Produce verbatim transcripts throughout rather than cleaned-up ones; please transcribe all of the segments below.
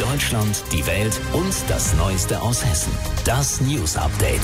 Deutschland, die Welt und das Neueste aus Hessen. Das News Update.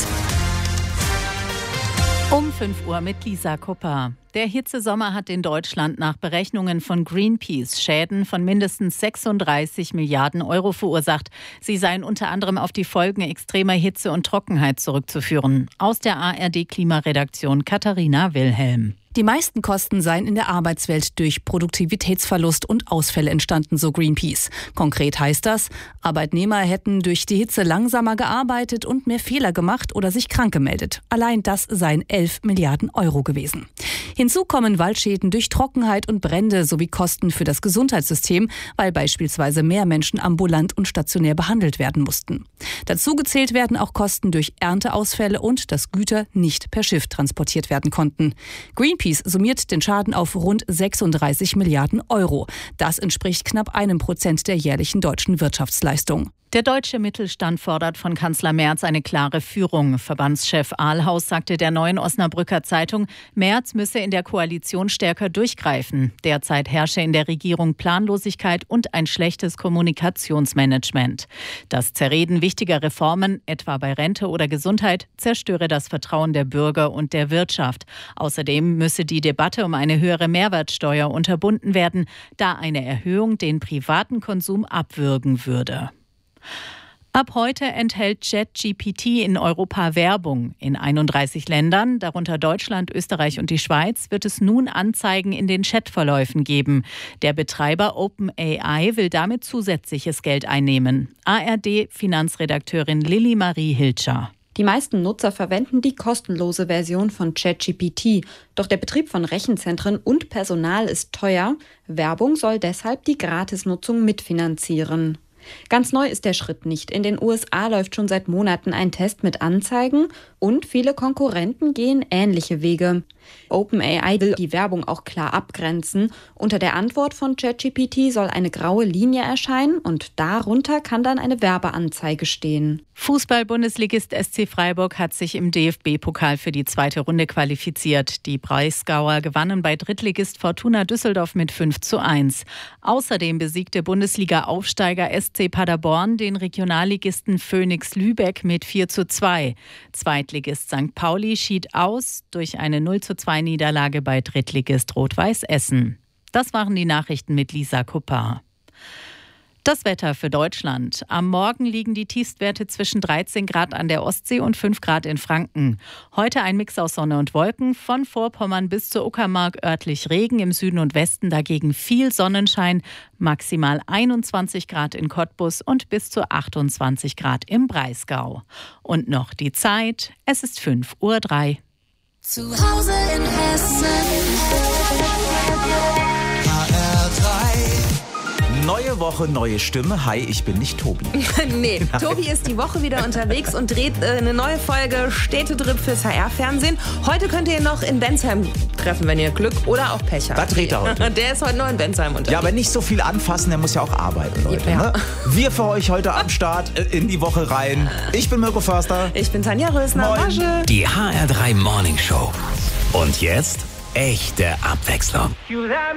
Um fünf Uhr mit Lisa Kupper. Der Hitzesommer hat in Deutschland nach Berechnungen von Greenpeace Schäden von mindestens sechsunddreißig Milliarden Euro verursacht. Sie seien unter anderem auf die Folgen extremer Hitze und Trockenheit zurückzuführen. Aus der A R D-Klimaredaktion Katharina Wilhelm. Die meisten Kosten seien in der Arbeitswelt durch Produktivitätsverlust und Ausfälle entstanden, so Greenpeace. Konkret heißt das, Arbeitnehmer hätten durch die Hitze langsamer gearbeitet und mehr Fehler gemacht oder sich krank gemeldet. Allein das seien elf Milliarden Euro gewesen. Hinzu kommen Waldschäden durch Trockenheit und Brände sowie Kosten für das Gesundheitssystem, weil beispielsweise mehr Menschen ambulant und stationär behandelt werden mussten. Dazu gezählt werden auch Kosten durch Ernteausfälle und dass Güter nicht per Schiff transportiert werden konnten. Greenpeace summiert den Schaden auf rund sechsunddreißig Milliarden Euro. Das entspricht knapp einem Prozent der jährlichen deutschen Wirtschaftsleistung. Der deutsche Mittelstand fordert von Kanzler Merz eine klare Führung. Verbandschef Ahlhaus sagte der Neuen Osnabrücker Zeitung, Merz müsse in der Koalition stärker durchgreifen. Derzeit herrsche in der Regierung Planlosigkeit und ein schlechtes Kommunikationsmanagement. Das Zerreden wichtiger Reformen, etwa bei Rente oder Gesundheit, zerstöre das Vertrauen der Bürger und der Wirtschaft. Außerdem müsse die Debatte um eine höhere Mehrwertsteuer unterbunden werden, da eine Erhöhung den privaten Konsum abwürgen würde. Ab heute enthält ChatGPT in Europa Werbung. In einunddreißig Ländern, darunter Deutschland, Österreich und die Schweiz, wird es nun Anzeigen in den Chatverläufen geben. Der Betreiber OpenAI will damit zusätzliches Geld einnehmen. A R D-Finanzredakteurin Lilly Marie Hilscher. Die meisten Nutzer verwenden die kostenlose Version von ChatGPT. Doch der Betrieb von Rechenzentren und Personal ist teuer. Werbung soll deshalb die Gratisnutzung mitfinanzieren. Ganz neu ist der Schritt nicht. In den U S A läuft schon seit Monaten ein Test mit Anzeigen und viele Konkurrenten gehen ähnliche Wege. OpenAI will die Werbung auch klar abgrenzen. Unter der Antwort von ChatGPT soll eine graue Linie erscheinen und darunter kann dann eine Werbeanzeige stehen. Fußball-Bundesligist S C Freiburg hat sich im D F B-Pokal für die zweite Runde qualifiziert. Die Breisgauer gewannen bei Drittligist Fortuna Düsseldorf mit fünf zu eins. Außerdem besiegte Bundesliga-Aufsteiger S C Paderborn den Regionalligisten Phoenix Lübeck mit vier zu zwei. Zweitligist Sankt Pauli schied aus durch eine null zu zwei Niederlage bei Drittligist Rot-Weiß Essen. Das waren die Nachrichten mit Lisa Kupper. Das Wetter für Deutschland. Am Morgen liegen die Tiefstwerte zwischen dreizehn Grad an der Ostsee und fünf Grad in Franken. Heute ein Mix aus Sonne und Wolken, von Vorpommern bis zur Uckermark örtlich Regen, im Süden und Westen dagegen viel Sonnenschein, maximal einundzwanzig Grad in Cottbus und bis zu achtundzwanzig Grad im Breisgau. Und noch die Zeit, es ist fünf Uhr drei. Zu Hause in Hessen. H R drei. Neue Woche, neue Stimme. Hi, ich bin nicht Tobi. Nee, Nein. Tobi ist die Woche wieder unterwegs und dreht äh, eine neue Folge Städtetrip fürs H R-Fernsehen. Heute könnt ihr ihn noch in Bensheim treffen, wenn ihr Glück oder auch Pech habt. Da dreht er heute. Der ist heute noch in Bensheim unterwegs. Ja, aber nicht so viel anfassen, der muss ja auch arbeiten, Leute. Ja. Ne? Wir für euch heute am Start äh, in die Woche rein. Ich bin Mirko Förster. Ich bin Tanja Rösner. Moin. Die H R drei Morning Show. Und jetzt echte Abwechslung.